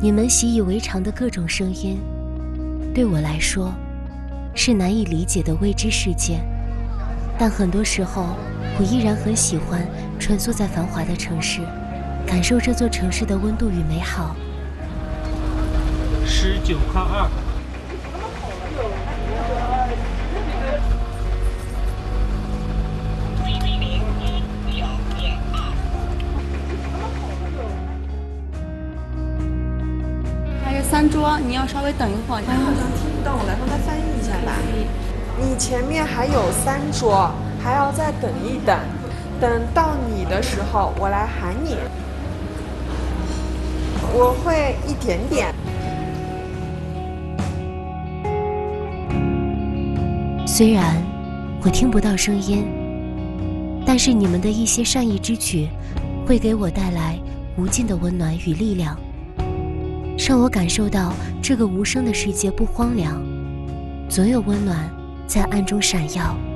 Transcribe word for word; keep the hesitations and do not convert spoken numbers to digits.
你们习以为常的各种声音，对我来说是难以理解的未知世界。但很多时候，我依然很喜欢穿梭在繁华的城市，感受这座城市的温度与美好。 十九号二。 还有三桌，你要稍微等一会儿。 好像听不到，我来帮他翻译一下吧。你前面还有三桌，还要再等一等，等到你的时候，我来喊你。我会一点点。 虽然我听不到声音，但是你们的一些善意之举，会给我带来无尽的温暖与力量，让我感受到这个无声的世界不荒凉，总有温暖在暗中闪耀。